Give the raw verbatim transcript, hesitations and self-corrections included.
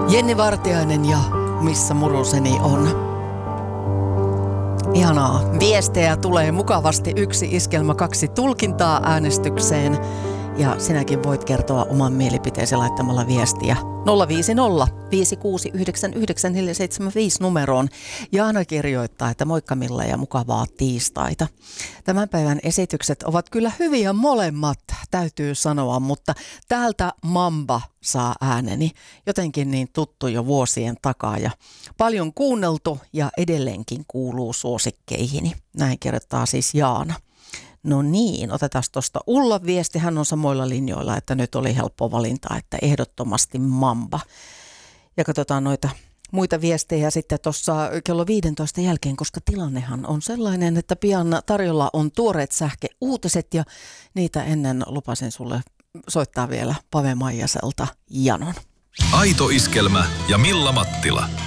Jenni Vartiainen ja Missä muruseni on. Ihanaa. Viestejä tulee mukavasti. Yksi iskelmä, kaksi tulkintaa äänestykseen. Ja sinäkin voit kertoa oman mielipiteesi laittamalla viestiä nolla viisi nolla viisi kuusi yhdeksän yhdeksän neljä seitsemän viisi numeroon. Jaana kirjoittaa, että moikka Milla ja mukavaa tiistaita. Tämän päivän esitykset ovat kyllä hyviä molemmat, täytyy sanoa, mutta täältä Mamba saa ääneni. Jotenkin niin tuttu jo vuosien takaa ja paljon kuunneltu ja edelleenkin kuuluu suosikkeihini. Näin kirjoittaa siis Jaana. No niin, otetaan tuosta Ulla viesti. Hän on samoilla linjoilla, että nyt oli helppo valinta, että ehdottomasti Mamba. Ja katsotaan noita muita viestejä sitten tuossa kello viisitoista jälkeen, koska tilannehan on sellainen, että pian tarjolla on tuoreet sähkeuutiset ja niitä ennen lupasin sulle soittaa vielä Pave Maijaselta Janon. Aito iskelmä ja Milla Mattila.